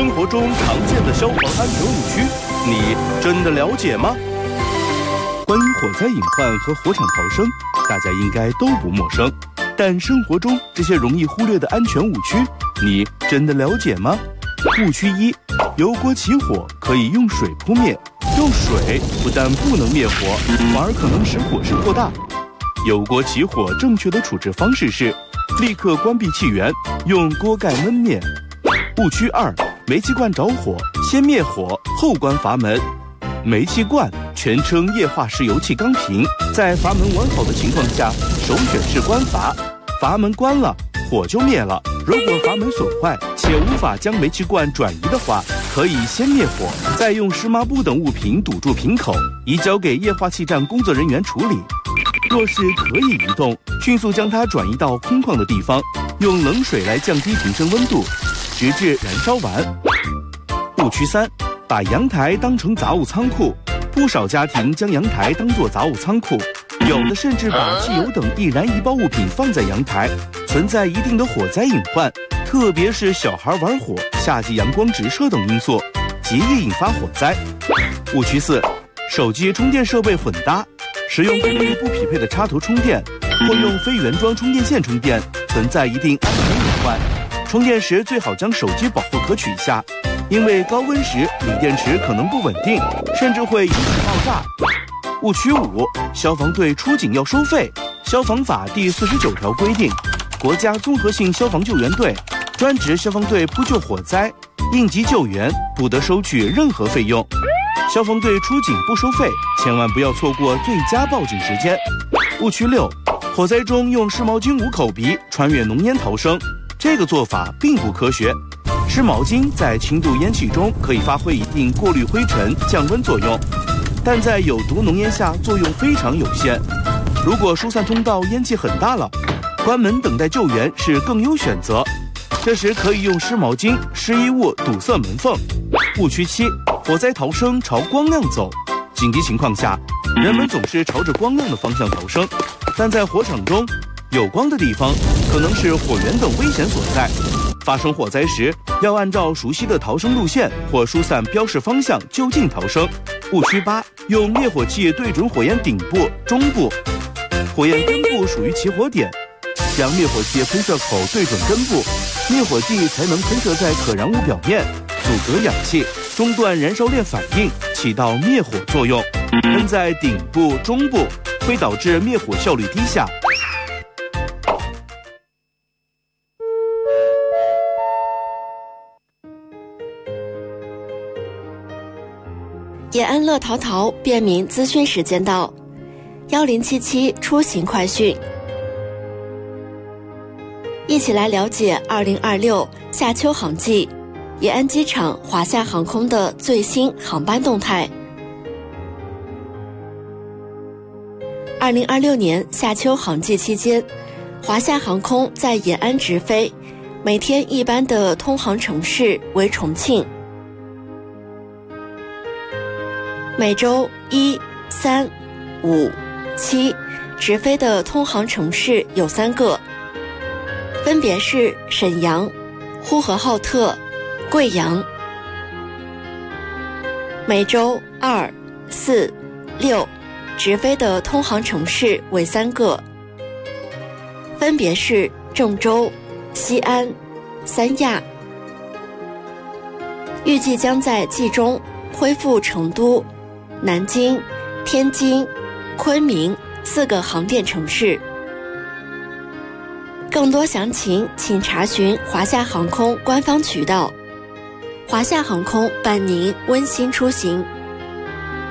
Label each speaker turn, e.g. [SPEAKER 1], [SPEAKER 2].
[SPEAKER 1] 生活中常见的消防安全误区，你真的了解吗？关于火灾隐患和火场逃生，大家应该都不陌生。但生活中这些容易忽略的安全误区，你真的了解吗？误区一：油锅起火可以用水扑灭，用水不但不能灭火，反而可能使火势扩大。油锅起火正确的处置方式是立刻关闭气源，用锅盖焖灭。误区二：煤气罐着火，先灭火后关阀门。煤气罐全称液化式油气钢瓶，在阀门完好的情况下，首选是关阀，阀门关了，火就灭了。如果阀门损坏且无法将煤气罐转移的话，可以先灭火，再用湿抹布等物品堵住瓶口，移交给液化气站工作人员处理。若是可以移动，迅速将它转移到空旷的地方，用冷水来降低瓶身温度，直至燃烧完。误区三：把阳台当成杂物仓库。不少家庭将阳台当作杂物仓库，有的甚至把汽油等易燃易爆物品放在阳台，存在一定的火灾隐患。特别是小孩玩火、夏季阳光直射等因素，极易引发火灾。误区四：手机充电设备混搭，使用功率不匹配的插头充电，或用非原装充电线充电，存在一定安全隐患。充电时最好将手机保护壳取下，因为高温时锂电池可能不稳定，甚至会引起爆炸。误区五：消防队出警要收费。消防法第49条规定，国家综合性消防救援队、专职消防队扑救火灾、应急救援不得收取任何费用。消防队出警不收费，千万不要错过最佳报警时间。误区六：火灾中用湿毛巾捂口鼻，穿越浓烟逃生，这个做法并不科学。湿毛巾在轻度烟气中可以发挥一定过滤灰尘、降温作用，但在有毒浓烟下作用非常有限。如果疏散通道烟气很大了，关门等待救援是更优选择。这时可以用湿毛巾、湿衣物堵塞门缝。误区七：火灾逃生朝光亮走。紧急情况下，人们总是朝着光亮的方向逃生，但在火场中，有光的地方可能是火源等危险所在。发生火灾时，要按照熟悉的逃生路线或疏散标示方向就近逃生。误区八：用灭火器对准火焰顶部、中部，火焰根部属于起火点，将灭火器喷射口对准根部，灭火剂才能喷射在可燃物表面，阻隔氧气，中断燃烧链反应，起到灭火作用。喷在顶部、中部会导致灭火效率低下。
[SPEAKER 2] 延安乐淘淘便民资讯时间到，1077出行快讯，一起来了解2026夏秋航季延安机场华夏航空的最新航班动态。2026年夏秋航季期间，华夏航空在延安直飞，每天一班的通航城市为重庆。每周1、3、5、7直飞的通航城市有3个，分别是沈阳、呼和浩特、贵阳。每周2、4、6直飞的通航城市为3个，分别是郑州、西安、三亚。预计将在季中恢复成都、南京、天津、昆明4个航点城市。更多详情请查询华夏航空官方渠道。华夏航空伴您温馨出行。